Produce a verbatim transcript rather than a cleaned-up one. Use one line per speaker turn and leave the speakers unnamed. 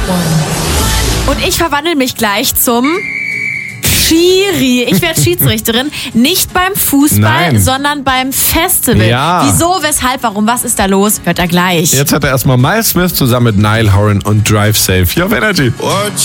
Und ich verwandle mich gleich zum Schiri. Ich werde Schiedsrichterin. Nicht beim Fußball,
Nein.
sondern beim Festival.
Ja.
Wieso, weshalb, warum, was ist da los? Hört er gleich.
Jetzt hat er erstmal Miles Smith zusammen mit Niall Horan und Drive Safe hier auf Energy.